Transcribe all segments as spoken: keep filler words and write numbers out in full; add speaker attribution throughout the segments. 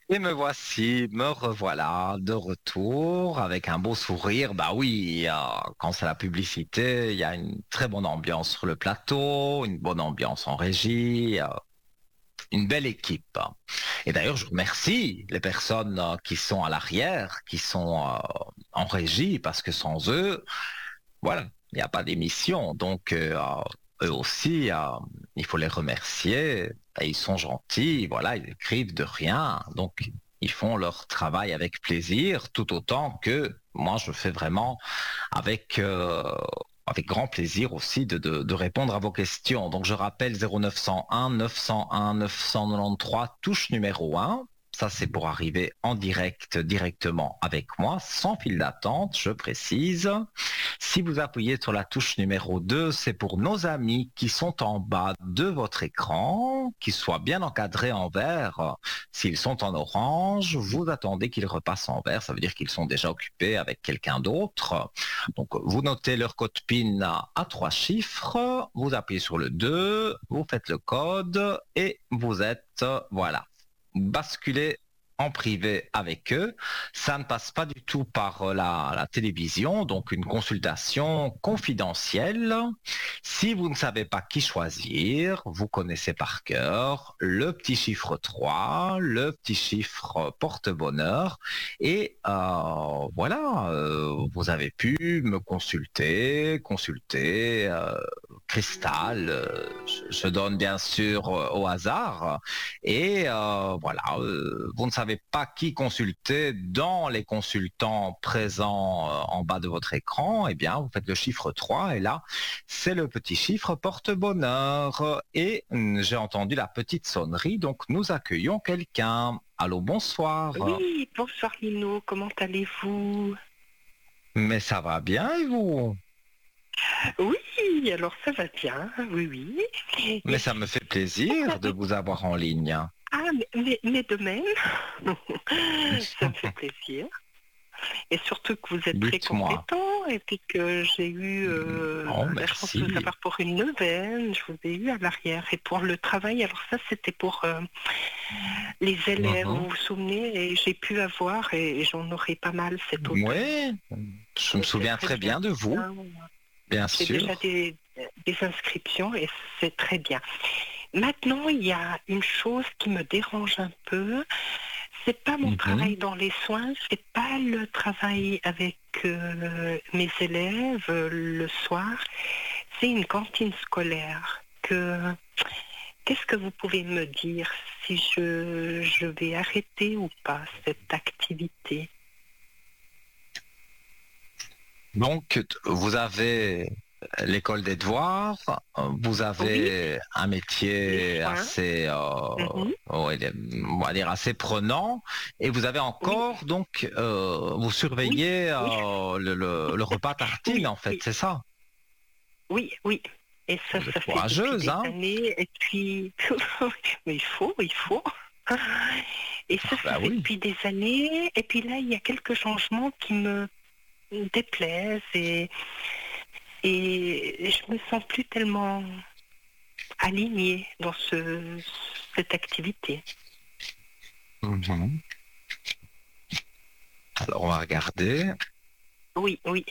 Speaker 1: Et me voici, me revoilà de retour avec un beau sourire. Bah oui, euh, quand c'est la publicité, il y a une très bonne ambiance sur le plateau, une bonne ambiance en régie, euh, une belle équipe. Et d'ailleurs, je remercie les personnes euh, qui sont à l'arrière, qui sont euh, en régie, parce que sans eux, voilà, il n'y a pas d'émission. Donc, euh, eux aussi, euh, il faut les remercier. Et ils sont gentils, voilà, ils écrivent de rien. Donc, ils font leur travail avec plaisir, tout autant que moi, je fais vraiment avec, euh, avec grand plaisir aussi de, de, de répondre à vos questions. Donc, je rappelle zéro neuf cent un neuf cent un neuf cent quatre-vingt-treize, touche numéro un. Ça, c'est pour arriver en direct directement avec moi, sans fil d'attente, je précise. Si vous appuyez sur la touche numéro deux, c'est pour nos amis qui sont en bas de votre écran, qui soient bien encadrés en vert. S'ils sont en orange, vous attendez qu'ils repassent en vert, ça veut dire qu'ils sont déjà occupés avec quelqu'un d'autre. Donc vous notez leur code PIN à trois chiffres, vous appuyez sur le deux, vous faites le code et vous êtes, voilà, basculé en privé avec eux. Ça ne passe pas du tout par la, la télévision, donc une consultation confidentielle. Si vous ne savez pas qui choisir, vous connaissez par cœur le petit chiffre trois, le petit chiffre porte-bonheur, et euh, voilà, euh, vous avez pu me consulter, consulter euh, Cristal, euh, je, je donne bien sûr euh, au hasard, et euh, voilà, euh, vous ne savez pas qui consulter dans les consultants présents euh, en bas de votre écran, eh bien, vous faites le chiffre trois et là, c'est le petit chiffre porte-bonheur. Et hum, j'ai entendu la petite sonnerie, donc nous accueillons quelqu'un. Allô, bonsoir.
Speaker 2: Oui, bonsoir Lino, comment allez-vous?
Speaker 1: Mais ça va bien et vous?
Speaker 2: Oui, alors ça va bien, oui, oui.
Speaker 1: Mais
Speaker 2: Et
Speaker 1: ça me fait plaisir de vous avoir en ligne.
Speaker 2: ah, mais, mais, mais de même, ça me fait plaisir. Et surtout que vous êtes très
Speaker 1: Dites-moi.
Speaker 2: compétent et puis que j'ai eu euh,
Speaker 1: Oh,
Speaker 2: la chance de vous
Speaker 1: merci.
Speaker 2: avoir pour une neuvaine, je vous ai eu à l'arrière. Et pour le travail, alors ça c'était pour euh, les élèves, vous
Speaker 1: Mhm.
Speaker 2: vous souvenez, et j'ai pu avoir, et, et j'en aurai pas mal cet automne.
Speaker 1: Oui, je me
Speaker 2: Et c'est
Speaker 1: souviens
Speaker 2: très
Speaker 1: très
Speaker 2: bien.
Speaker 1: bien de vous, bien
Speaker 2: J'ai déjà
Speaker 1: sûr.
Speaker 2: des, des inscriptions et c'est très bien. Maintenant, il y a une chose qui me dérange un peu. C'est pas mon
Speaker 1: Mhm.
Speaker 2: travail dans les soins, c'est pas le travail avec euh, mes élèves euh, le soir. C'est une cantine scolaire. Que qu'est-ce que vous pouvez me dire si je, je vais arrêter ou pas cette activité?
Speaker 1: Donc, t- vous avez l'école des devoirs, euh, vous
Speaker 2: Oui,
Speaker 1: avez un
Speaker 2: les
Speaker 1: métier
Speaker 2: soins.
Speaker 1: assez, euh,
Speaker 2: Mhm.
Speaker 1: ouais, on va dire assez prenant, et vous avez
Speaker 2: Oui,
Speaker 1: encore, donc, euh, vous
Speaker 2: oui,
Speaker 1: surveillez
Speaker 2: oui,
Speaker 1: euh, le, le- le repas tartine,
Speaker 2: oui,
Speaker 1: en fait,
Speaker 2: oui.
Speaker 1: c'est ça?
Speaker 2: Oui, oui. Et ça,
Speaker 1: Vous êtes
Speaker 2: ça fait depuis
Speaker 1: courageuse,
Speaker 2: des
Speaker 1: hein?
Speaker 2: années. Et puis, mais il faut, il faut. Et ça,
Speaker 1: Ah
Speaker 2: ça
Speaker 1: bah
Speaker 2: fait
Speaker 1: oui.
Speaker 2: depuis des années. Et puis là, il y a quelques changements qui me déplaisent et, et je me sens plus tellement alignée dans ce, cette activité.
Speaker 1: Mhm. Alors, on va regarder.
Speaker 2: Oui, oui.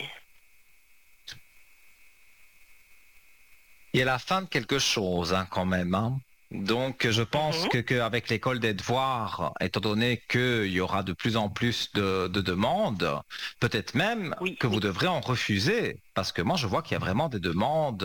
Speaker 1: Il y a la fin de quelque chose, hein, quand même, hein. Donc, je pense
Speaker 2: Mhm.
Speaker 1: que qu'avec l'école des devoirs, étant donné qu'il y aura de plus en plus de, de demandes, peut-être même
Speaker 2: Oui,
Speaker 1: que vous
Speaker 2: oui.
Speaker 1: devrez en refuser, parce que moi, je vois qu'il y a vraiment des demandes